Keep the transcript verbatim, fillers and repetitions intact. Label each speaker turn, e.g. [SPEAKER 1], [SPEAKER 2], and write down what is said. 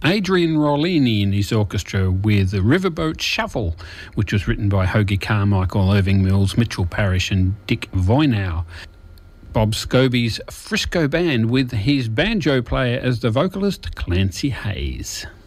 [SPEAKER 1] Adrian Rollini and his orchestra with the Riverboat Shuffle, which was written by Hoagie Carmichael, Irving Mills, Mitchell Parrish and Dick Voinow. Bob Scobie's Frisco Band with his banjo player as the vocalist Clancy Hayes.